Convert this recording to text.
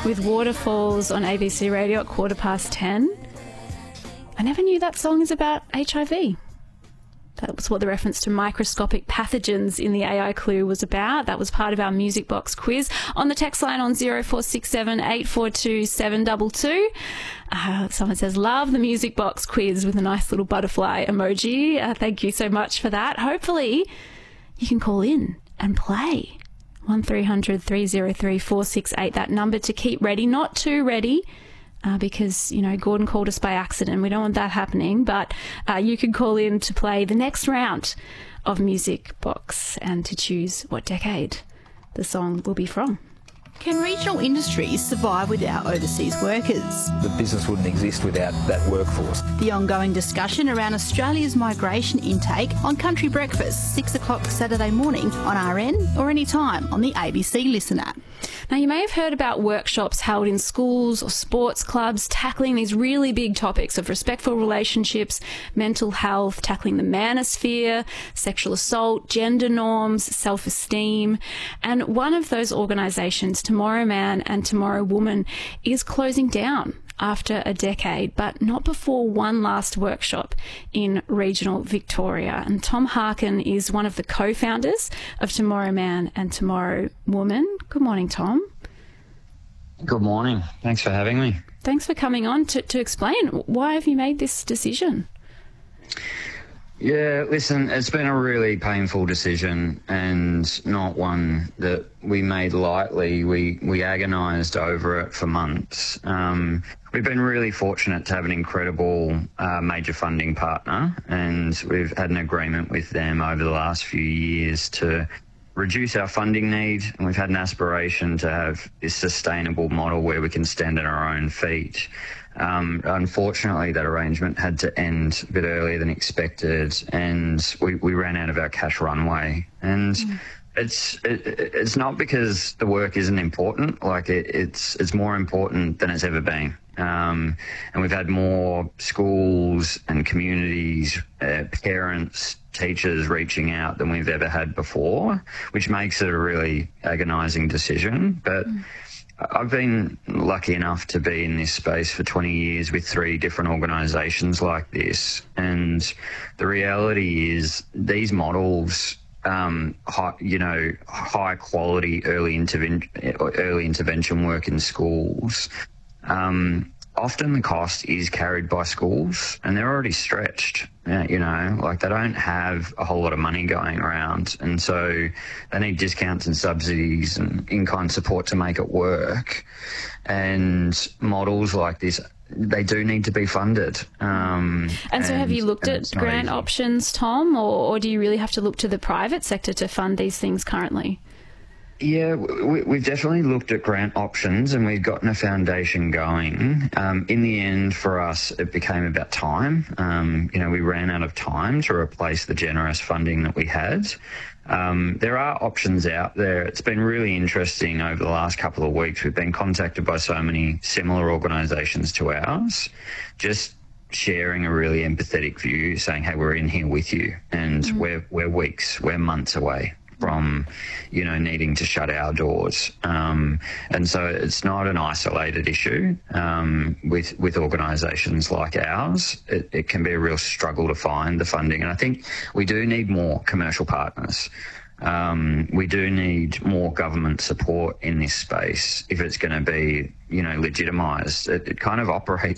with Waterfalls on ABC Radio at 10:15. I never knew that song is about HIV. That was what the reference to microscopic pathogens in the AI clue was about. That was part of our Music Box quiz. On the text line on 0467 842 722. Someone says, love the Music Box quiz with a nice little butterfly emoji. Thank you so much for that. Hopefully you can call in and play. 1300 303 468, that number to keep ready, not too ready, because, you know, Gordon called us by accident. We don't want that happening, but you can call in to play the next round of Music Box and to choose what decade the song will be from. Can regional industries survive without overseas workers? The business wouldn't exist without that workforce. The ongoing discussion around Australia's migration intake on Country Breakfast, 6 o'clock Saturday morning on RN or anytime on the ABC Listen app. Now, you may have heard about workshops held in schools or sports clubs tackling these really big topics of respectful relationships, mental health, tackling the manosphere, sexual assault, gender norms, self-esteem. And one of those organisations, Tomorrow Man and Tomorrow Woman, is closing down after a decade, but not before one last workshop in regional Victoria. And Tom Harkin is one of the co-founders of Tomorrow Man and Tomorrow Woman. Good morning, Tom. Good morning. Thanks for having me. Thanks for coming on to explain. Why have you made this decision? Yeah, listen, it's been a really painful decision and not one that we made lightly. We agonised over it for months. We've been really fortunate to have an incredible major funding partner, and we've had an agreement with them over the last few years to reduce our funding need, and we've had an aspiration to have this sustainable model where we can stand on our own feet. Unfortunately, that arrangement had to end a bit earlier than expected, and we ran out of our cash runway. And it's not because the work isn't important. Like it's more important than it's ever been. And we've had more schools and communities, parents, teachers reaching out than we've ever had before, which makes it a really agonising decision. But I've been lucky enough to be in this space for 20 years with 3 different organisations like this. And the reality is these models, high quality early intervention work in schools, often the cost is carried by schools, and they're already stretched. They don't have a whole lot of money going around, and so they need discounts and subsidies and in-kind support to make it work. And models like this, they do need to be funded. And so have you looked at grant options, Tom, or do you really have to look to the private sector to fund these things currently? Yeah, we've definitely looked at grant options, and we've gotten a foundation going. In the end, for us, it became about time. We ran out of time to replace the generous funding that we had. There are options out there. It's been really interesting over the last couple of weeks. We've been contacted by so many similar organisations to ours, just sharing a really empathetic view, saying, hey, we're in here with you, and we're weeks, we're months away from, needing to shut our doors. And so it's not an isolated issue with organisations like ours. It can be a real struggle to find the funding. And I think we do need more commercial partners. We do need more government support in this space if it's going to be, legitimised. It kind of operates